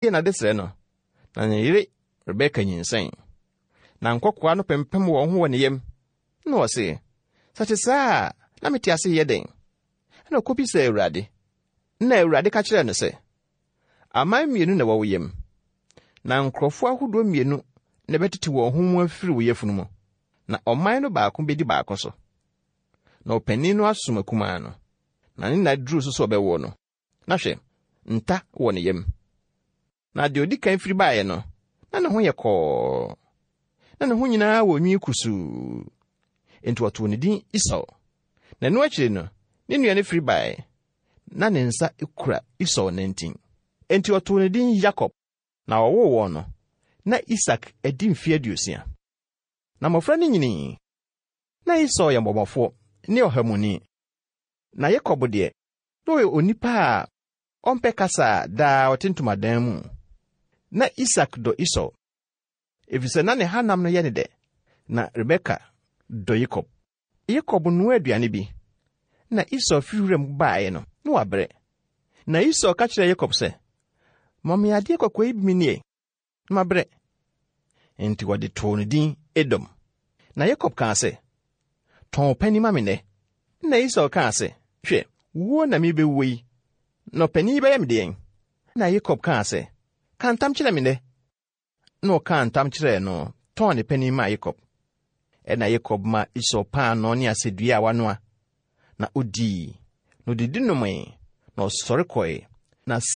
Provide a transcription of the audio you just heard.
na desre no na ne yere Rebeka nyinsen na nkɔkoa no pempem wɔ ho wɔ ne yam na wɔ se sache saa na mete ase yɛ den na kopi sɛ Awurade na Awurade ka kyerɛ no sɛ aman mienu na wɔwɔ yam na nkrɔfo ahodoɔ mienu na bɛtete wɔn ho mu afiri wo yafunu mu na ɔman no baako bedi baako so na ɔpanin no asom akumaa no na ne na duru so so ɔbɛwo no na hwɛ nta wɔ ne yam na de odi kan firi baeɛ no na ne ho yɛ kɔɔ na ne ho nyinaa wɔ nwi kusuu enti wɔtoo ne din Esau na no akyiri no ne nua ne firi baeɛ na ne nsa ekura Esau nantin enti wɔtoo ne din Yakob na wɔwoo wɔn no na Isak adi mfe 60 na mmɔfra no nyinii na Esau yɛ mmɔbɔfoɔ ne ɔhamuni na Yakob deɛ na ɔyɛ onipa a ɔmpɛ kasa daa ɔte ntomadan mu na Isak dɔ Esau efisɛ na ne hanam no yɛ ne dɛ na Rebeka dɔ Yakob. Yakob noa aduane bi na Esau fi wuram baeɛ no na wabrɛ na Esau ka kyerɛ Yakob sɛ mɔme adeɛ kɔkɔɔ bi nie na mabrɛ enti wɔde too ne din Edom na Yakob kaa sɛ tɔn pani ma me nnɛ na Esau kaa sɛ hwɛ wo na mebɛwo yi na pani bɛyɛ me deɛn na Yakob kaa sɛ ka ntam kyerɛ me nnɛ na ɔka ntam kyerɛ no tɔn ne pani ma Yakob ɛna Yakob ma Esau paano ne asedua a wanoa na odii na odidi nomee na ɔsɔre kɔe na